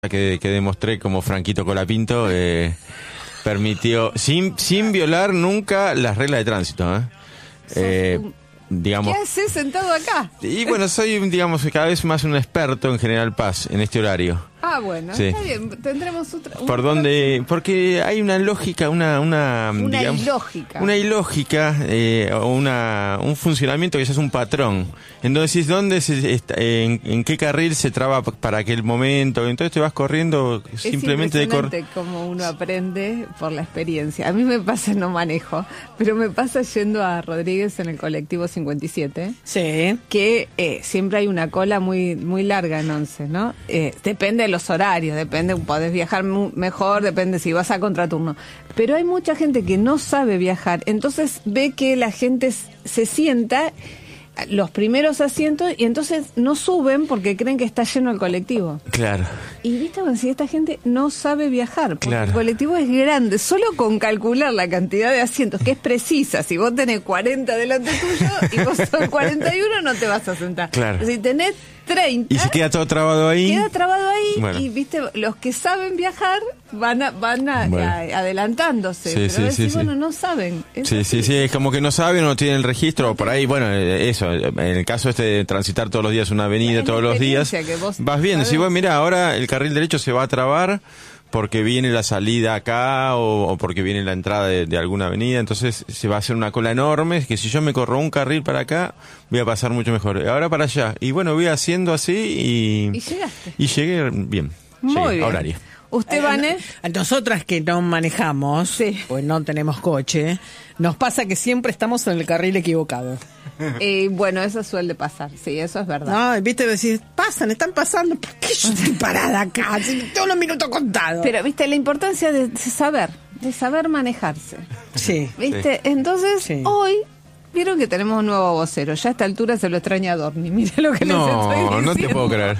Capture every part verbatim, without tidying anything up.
que, que demostré como Franquito Colapinto, eh, permitió, sin, sin violar nunca las reglas de tránsito, ¿eh? Eh, digamos, ¿qué haces sentado acá? Y bueno, soy, digamos, cada vez más un experto en General Paz en este horario. Ah, bueno, sí. Está bien, tendremos otra... ¿Por dónde? Porque hay una lógica, una... Una, una digamos, ilógica. Una ilógica, eh, o una, un funcionamiento que ya es un patrón. Entonces, ¿dónde se está, en, en qué carril se traba para aquel momento? Entonces te vas corriendo es simplemente de correr. como uno aprende por la experiencia. A mí me pasa, no manejo, pero me pasa yendo a Rodríguez en el colectivo cincuenta y siete. Sí. Que eh, siempre hay una cola muy muy larga en once, ¿no? Eh, depende de los horarios, depende, podés viajar mejor, depende si vas a contraturno. Pero hay mucha gente que no sabe viajar, entonces ve que la gente se sienta los primeros asientos y entonces no suben porque creen que está lleno el colectivo. Claro. Y viste, si esta gente no sabe viajar, porque claro. el colectivo es grande, solo con calcular la cantidad de asientos, que es precisa, si vos tenés cuarenta delante tuyo y vos sos cuarenta y uno, no te vas a sentar. Claro. Si tenés treinta... Y se queda todo trabado ahí. Queda trabado ahí, bueno. Y viste, los que saben viajar van a, van a, bueno. a, adelantándose, sí, pero sí, a ver sí, si, sí. bueno, no saben. Es sí, así. sí, sí, es como que no saben o no tienen el registro, por ahí, bueno, eso, en el caso este de transitar todos los días una avenida, Es todos los días, vas viendo, si vos mirá, ahora el carril derecho se va a trabar porque viene la salida acá o, o porque viene la entrada de, de alguna avenida, entonces se va a hacer una cola enorme, que si yo me corro un carril para acá, voy a pasar mucho mejor. Ahora para allá, y bueno, voy haciendo así y... Y llegaste. Y llegué bien, Muy llegué, bien. a horario. ¿Usted, Vane? A nosotras que no manejamos, sí. pues no tenemos coche, nos pasa que siempre estamos en el carril equivocado. Eh, bueno, eso suele pasar, sí, eso es verdad. No, viste, decís, pasan, están pasando, ¿por qué yo estoy parada acá? Tengo unos minutos contados. Pero, viste, la importancia de saber, de saber manejarse. Sí. ¿Viste? Sí. Entonces, sí. Hoy, vieron que tenemos un nuevo vocero. Ya a esta altura se lo extraña a Dorni. Mire lo que no, les estoy diciendo. No, no te puedo creer.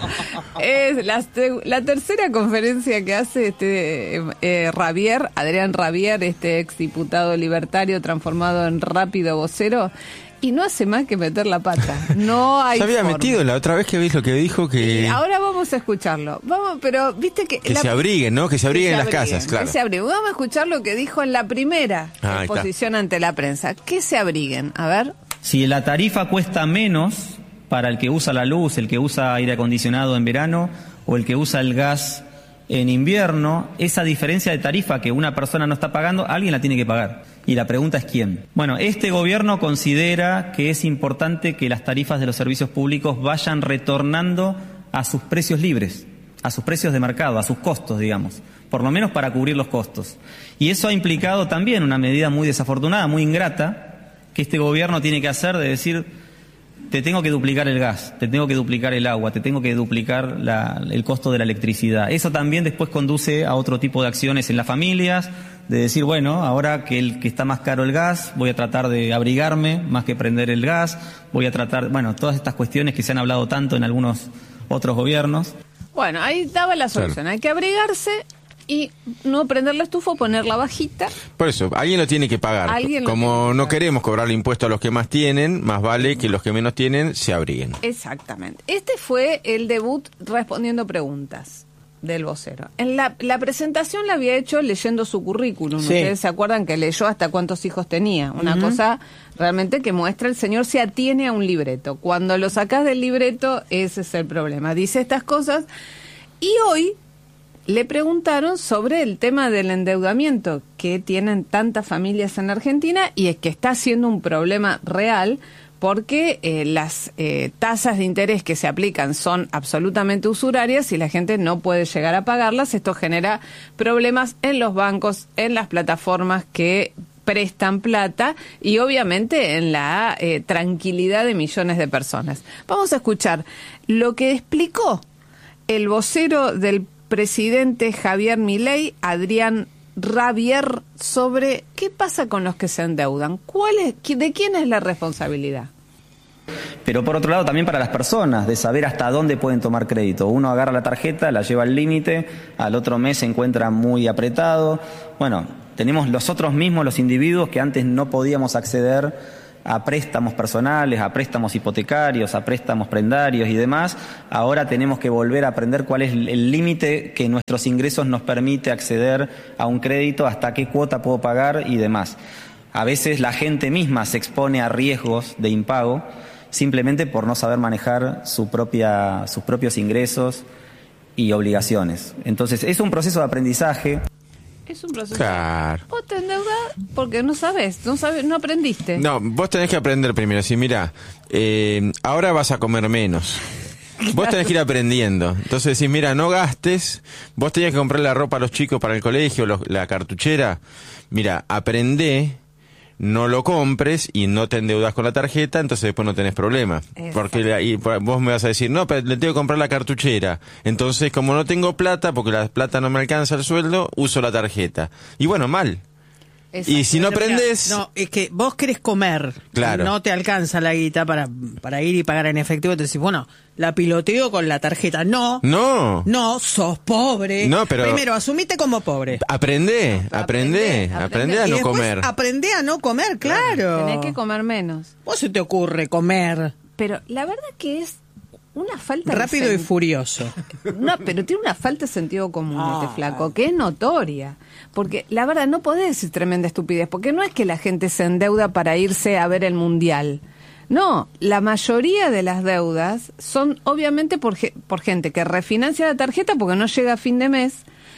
Es la, la tercera conferencia que hace este eh, Ravier, Adrián Ravier, este exdiputado libertario transformado en rápido vocero. Y no hace más que meter la pata. No hay. Se había forma. metido la otra vez que viste lo que dijo que. Y ahora vamos a escucharlo. Vamos, pero viste que. Que la... se abriguen, ¿no? Que se abriguen en las casas, claro. Que se abriguen. Vamos a escuchar lo que dijo en la primera ah, exposición ante la prensa. Que se abriguen. A ver. Si la tarifa cuesta menos para el que usa la luz, el que usa aire acondicionado en verano o el que usa el gas en invierno, esa diferencia de tarifa que una persona no está pagando, alguien la tiene que pagar. Y la pregunta es ¿quién? Bueno, este gobierno considera que es importante que las tarifas de los servicios públicos vayan retornando a sus precios libres, a sus precios de mercado, a sus costos, digamos, por lo menos para cubrir los costos. Y eso ha implicado también una medida muy desafortunada, muy ingrata, que este gobierno tiene que hacer de decir, te tengo que duplicar el gas, te tengo que duplicar el agua, te tengo que duplicar la, el costo de la electricidad. Eso también después conduce a otro tipo de acciones en las familias, de decir, bueno, ahora que, el, que está más caro el gas, voy a tratar de abrigarme más que prender el gas, voy a tratar, bueno, todas estas cuestiones que se han hablado tanto en algunos otros gobiernos. Bueno, ahí daba la solución, claro. Hay que abrigarse y no prender la estufa o ponerla bajita. Por eso, alguien lo tiene que pagar. Como no queremos cobrarle impuestos a los que más tienen, más vale que los que menos tienen se abriguen. Exactamente. Este fue el debut respondiendo preguntas del vocero. En la, la presentación la había hecho leyendo su currículum. Sí. Ustedes se acuerdan que leyó hasta cuántos hijos tenía. Una uh-huh. cosa realmente que muestra el señor se atiene a un libreto. Cuando lo sacás del libreto, ese es el problema. Dice estas cosas y hoy le preguntaron sobre el tema del endeudamiento que tienen tantas familias en Argentina y es que está siendo un problema real porque eh, las eh, tasas de interés que se aplican son absolutamente usurarias y la gente no puede llegar a pagarlas. Esto genera problemas en los bancos, en las plataformas que prestan plata y obviamente en la eh, tranquilidad de millones de personas. Vamos a escuchar lo que explicó el vocero del presidente Javier Milei, Adrián Ravier, sobre qué pasa con los que se endeudan. ¿Cuál es, ¿De quién es la responsabilidad? Pero por otro lado también para las personas, de saber hasta dónde pueden tomar crédito. Uno agarra la tarjeta, la lleva al límite, al otro mes se encuentra muy apretado. Bueno, tenemos nosotros mismos, los individuos, que antes no podíamos acceder a préstamos personales, a préstamos hipotecarios, a préstamos prendarios y demás, ahora tenemos que volver a aprender cuál es el límite que nuestros ingresos nos permite acceder a un crédito, hasta qué cuota puedo pagar y demás. A veces la gente misma se expone a riesgos de impago simplemente por no saber manejar su propia, sus propios ingresos y obligaciones. Entonces, es un proceso de aprendizaje. Es un proceso. Claro. Vos te endeudas porque no sabes, no sabes, no aprendiste. No, vos tenés que aprender primero. Así, mira, eh, ahora vas a comer menos. Vos tenés que ir aprendiendo. Entonces decís, mira, no gastes. Vos tenías que comprar la ropa a los chicos para el colegio, los, la cartuchera. Mira, aprendé, no lo compres y no te endeudas con la tarjeta, entonces después no tenés problema. Exacto. Porque ahí, vos me vas a decir, no, pero le tengo que comprar la cartuchera. Entonces, como no tengo plata, porque la plata no me alcanza el sueldo, uso la tarjeta. Y bueno, mal. Exacto. Y si no aprendes... No, es que vos querés comer, claro, no te alcanza la guita para, para ir y pagar en efectivo, te decís, bueno, la piloteo con la tarjeta. No, no, no, sos pobre. No, pero primero, asumite como pobre. Aprendé, aprendé, aprendé, aprendé a no comer. Aprendé a no comer, claro. Tenés que comer menos. ¿Vos se te ocurre comer? Pero la verdad que es una falta rápido de y furioso. No, pero tiene una falta de sentido común, oh, este flaco, que es notoria. Porque la verdad no podés decir tremenda estupidez, porque no es que la gente se endeuda para irse a ver el mundial. No, la mayoría de las deudas son obviamente por, por gente que refinancia la tarjeta porque no llega a fin de mes.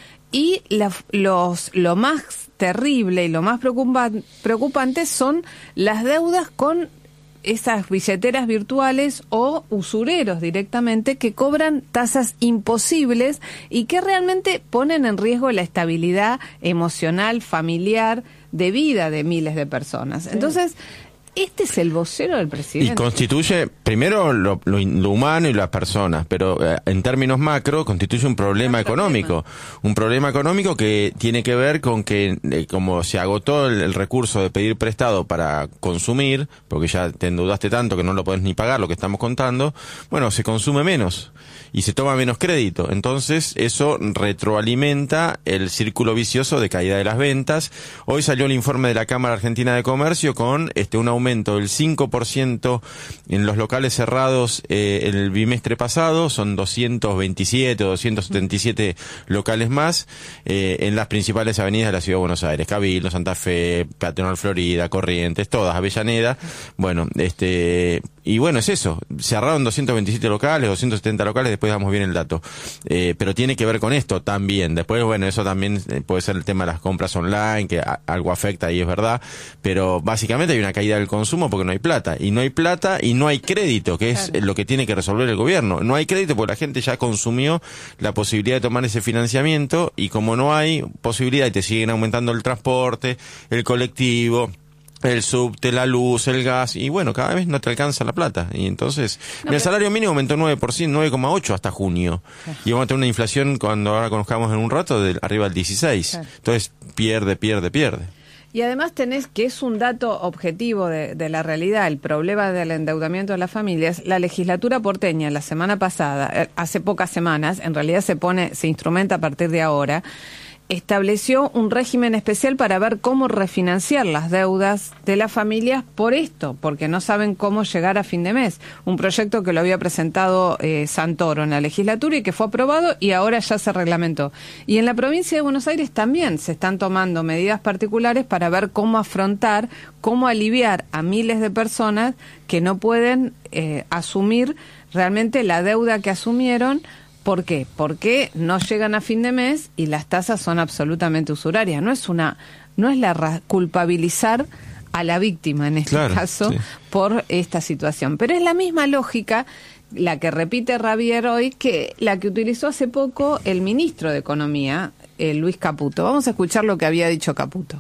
Y la, los, lo más terrible y lo más preocupan, preocupante son las deudas con esas billeteras virtuales o usureros directamente que cobran tasas imposibles y que realmente ponen en riesgo la estabilidad emocional, familiar, de vida de miles de personas. Entonces, este es el vocero del presidente. Y constituye, primero, lo, lo, lo humano y las personas, pero eh, en términos macro, constituye un problema un económico. Problema. Un problema económico que tiene que ver con que, eh, como se agotó el, el recurso de pedir prestado para consumir, porque ya te endeudaste tanto que no lo podés ni pagar, lo que estamos contando, bueno, se consume menos y se toma menos crédito. Entonces, eso retroalimenta el círculo vicioso de caída de las ventas. Hoy salió el informe de la Cámara Argentina de Comercio con este un aumento del cinco por ciento en los locales cerrados eh, en el bimestre pasado. Son doscientos veintisiete o doscientos setenta y siete locales más eh, en las principales avenidas de la Ciudad de Buenos Aires: Cabildo, Santa Fe, Peatonal Florida, Corrientes, todas, Avellaneda. Bueno, este... Y bueno, es eso, cerraron doscientos veintisiete locales, doscientos setenta locales, después damos bien el dato. Eh, pero tiene que ver con esto también. Después, bueno, eso también puede ser el tema de las compras online, que a, algo afecta y es verdad. Pero básicamente hay una caída del consumo porque no hay plata. Y no hay plata y no hay crédito, que es claro, lo que tiene que resolver el gobierno. No hay crédito porque la gente ya consumió la posibilidad de tomar ese financiamiento, y como no hay posibilidad y te siguen aumentando el transporte, el colectivo, el subte, la luz, el gas, y bueno, cada vez no te alcanza la plata. Y entonces, no, el salario mínimo aumentó nueve por ciento, nueve coma ocho hasta junio. Claro. Y vamos a tener una inflación, cuando ahora conozcamos en un rato, de arriba del dieciséis. Claro. Entonces, pierde, pierde, pierde. Y además tenés, que es un dato objetivo de, de la realidad, el problema del endeudamiento de las familias. La legislatura porteña la semana pasada, hace pocas semanas, en realidad se pone, se instrumenta a partir de ahora, estableció un régimen especial para ver cómo refinanciar las deudas de las familias por esto, porque no saben cómo llegar a fin de mes. Un proyecto que lo había presentado eh, Santoro en la legislatura y que fue aprobado y ahora ya se reglamentó. Y en la provincia de Buenos Aires también se están tomando medidas particulares para ver cómo afrontar, cómo aliviar a miles de personas que no pueden eh, asumir realmente la deuda que asumieron. ¿Por qué? Porque no llegan a fin de mes y las tasas son absolutamente usurarias. No es una, no es la ra- culpabilizar a la víctima en este claro, caso sí, por esta situación. Pero es la misma lógica la que repite Ravier hoy que la que utilizó hace poco el ministro de Economía, eh, Luis Caputo. Vamos a escuchar lo que había dicho Caputo.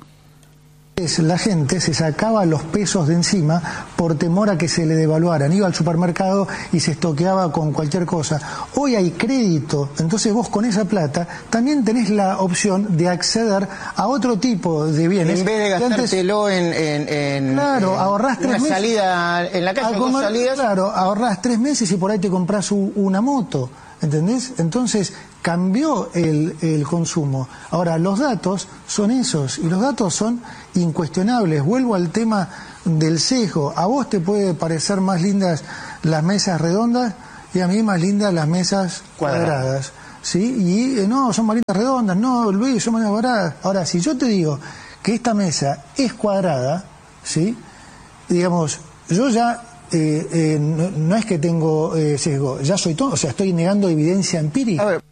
La gente se sacaba los pesos de encima por temor a que se le devaluaran. Iba al supermercado y se estoqueaba con cualquier cosa. Hoy hay crédito, entonces vos con esa plata también tenés la opción de acceder a otro tipo de bienes. En vez de gastártelo antes, en, en, en, claro, en ahorrás tres una meses, salida en la calle, dos salidas. Claro, ahorrás tres meses y por ahí te compras u, una moto. ¿Entendés? Entonces cambió el, el consumo. Ahora, los datos son esos, y los datos son incuestionables. Vuelvo al tema del sesgo. A vos te puede parecer más lindas las mesas redondas y a mí más lindas las mesas cuadradas. cuadradas. ¿Sí? Y eh, no, son más lindas redondas, no, Luis, son más lindas cuadradas. Ahora, si yo te digo que esta mesa es cuadrada, ¿sí? Digamos, yo ya eh, eh, no, no es que tengo eh, sesgo, ya soy todo, o sea, estoy negando evidencia empírica. A ver.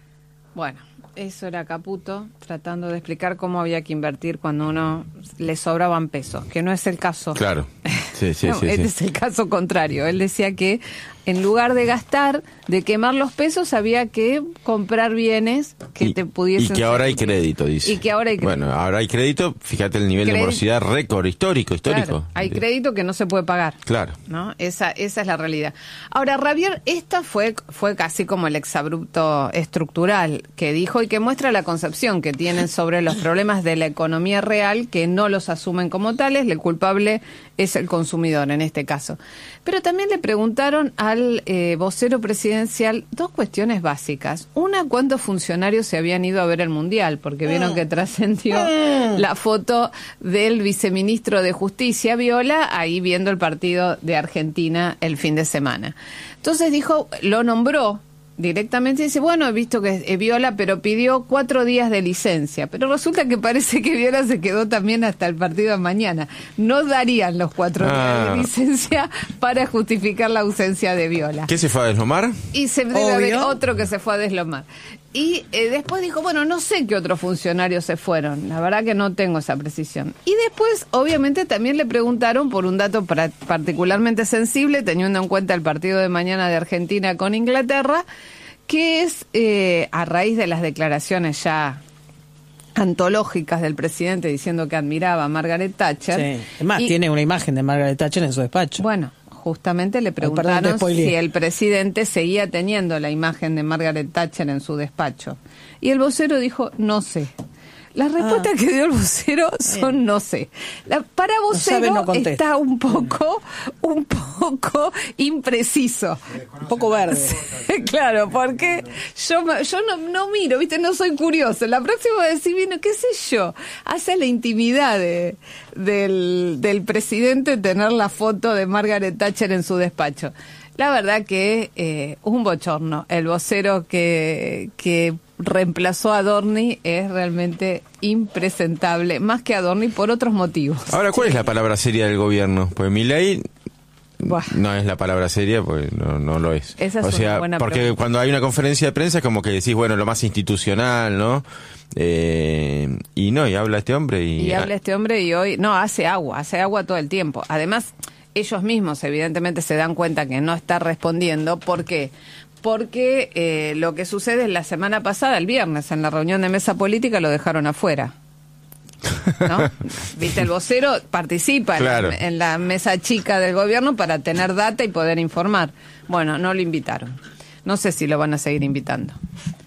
Bueno, eso era Caputo tratando de explicar cómo había que invertir cuando uno le sobraban pesos, que no es el caso. Claro. Sí, sí, no, sí, este sí. es el caso contrario. Él decía que en lugar de gastar, de quemar los pesos, había que comprar bienes que y, te pudiesen... Y que ahora hay servir. crédito, dice. Y que ahora hay crédito. Bueno, ahora hay crédito, fíjate el nivel Crédito. de morosidad récord histórico, histórico. Claro, hay crédito que no se puede pagar. Claro. ¿No? Esa, esa es la realidad. Ahora, Javier, esta fue, fue casi como el exabrupto estructural que dijo y que muestra la concepción que tienen sobre los problemas de la economía real, que no los asumen como tales. El culpable es el consumidor en este caso. Pero también le preguntaron al eh, vocero presidencial dos cuestiones básicas. Una, ¿cuántos funcionarios se habían ido a ver el Mundial? Porque vieron que trascendió la foto del viceministro de Justicia, Viola, ahí viendo el partido de Argentina el fin de semana. Entonces dijo, lo nombró directamente y dice, bueno, he visto que es Viola, pero pidió cuatro días de licencia. Pero resulta que parece que Viola se quedó también hasta el partido de mañana. No darían los cuatro ah. días de licencia para justificar la ausencia de Viola. ¿Qué se fue a deslomar? Y se debe haber otro que se fue a deslomar. Y eh, después dijo, bueno, no sé qué otros funcionarios se fueron. La verdad que no tengo esa precisión. Y después, obviamente, también le preguntaron por un dato pra- particularmente sensible, teniendo en cuenta el partido de mañana de Argentina con Inglaterra, que es, eh, a raíz de las declaraciones ya antológicas del presidente diciendo que admiraba a Margaret Thatcher. Sí. Es más, y, tiene una imagen de Margaret Thatcher en su despacho. Bueno, justamente le Ay, perdón, te preguntaron spoileé. si el presidente seguía teniendo la imagen de Margaret Thatcher en su despacho. Y el vocero dijo, no sé. Las respuestas Ah. que dio el vocero son no sé. La, para vocero sabe, no contesta. está un poco, un poco impreciso. Un poco verde. Claro, porque yo me- yo no, no miro, viste, no soy curioso. La próxima voy a decir, bueno, qué sé yo, hace la intimidad de, del, del presidente tener la foto de Margaret Thatcher en su despacho. La verdad que eh, un bochorno. El vocero que, que reemplazó a Adorni es realmente impresentable, más que Adorni por otros motivos. Ahora, ¿cuál es la palabra seria del gobierno? Pues Milei Buah. no es la palabra seria, pues no, no lo es. Esa es o una sea, buena porque pregunta. cuando hay una conferencia de prensa es como que decís, bueno, lo más institucional, ¿no? Eh, y no, y habla este hombre y... Y habla este hombre y hoy, no, hace agua, hace agua todo el tiempo. Además, ellos mismos evidentemente se dan cuenta que no está respondiendo. ¿Por qué? Porque eh, lo que sucede es la semana pasada, el viernes, en la reunión de mesa política lo dejaron afuera. ¿No? Viste, el vocero participa Claro. en, la, en la mesa chica del gobierno para tener data y poder informar. Bueno, no lo invitaron. No sé si lo van a seguir invitando.